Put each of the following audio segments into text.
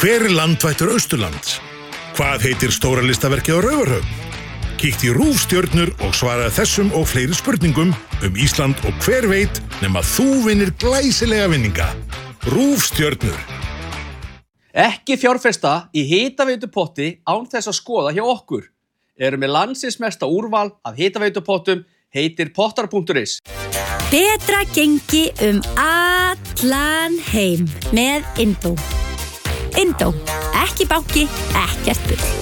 Hver er landvættur Austurlands? Hvað heitir stóra listaverkið á Raufarhöfn? Kíkt í RÚV stjörnur og svaraði þessum og fleiri spurningum Ísland og hver veit nema þú vinnir glæsilega vinninga. RÚV stjörnur. Ekki fjárfesta í hitaveitupotti án þess að skoða hjá okkur. Erum með landsins mesta úrval af hitaveitupottum, heitir pottar.is. Betra gengi allan heim með Indó. Indó, ekki banki, ekkert bull.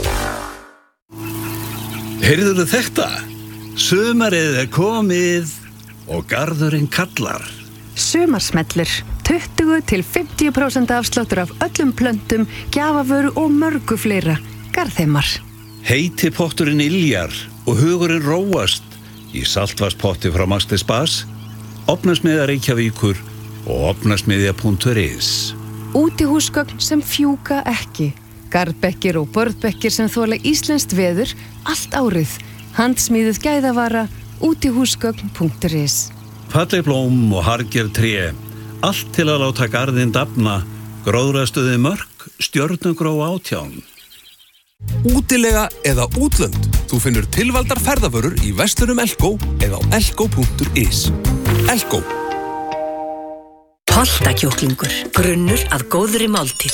Heyrðuðu þetta? Sumarið er komið og garðurinn kallar. Sumarsmellur, 20-50% afsláttur af öllum plöntum, gjafavöru og mörgu fleira. Garðheimar. Heiti potturinn yljar og hugurinn róast í saltvarspotti frá Maxti Spas, Ofnasmiðja Reykjavíkur og ofnasmiðja.is. Útihúsgögn sem fjúka ekki. Garðbekkir og borðbekkir sem þola íslenskt veður allt árið. Handsmíðuð gæðavara, útihúsgögn.is. Falleg blóm og harger tré, allt til að láta garðinn dafna, gróðrastuði mörk, stjörnugró 18. Útilega eða útlönd. Þú finnur tilvaldar ferðavörur í verslunum Elko eða á elko.is. Elko. Holtakjúklingur, grunnur að góðri máltíð.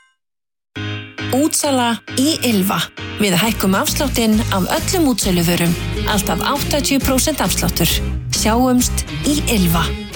Útsala í Ylva. Við hækkum afsláttinn af öllum útsöluvörum. Alltaf 80% afsláttur. Sjáumst í Ylva.